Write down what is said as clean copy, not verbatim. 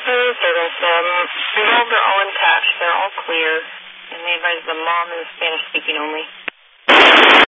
service. Resolved are all intact. They're all clear. And they advise the mom is Spanish speaking only.